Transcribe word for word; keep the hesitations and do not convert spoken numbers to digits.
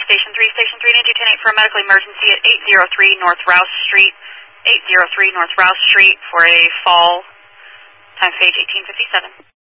Station three. Station three, need you ten eight for a medical emergency at eight oh three North Rouse Street. eight oh three North Rouse Street for a fall. Time of page eighteen fifty-seven.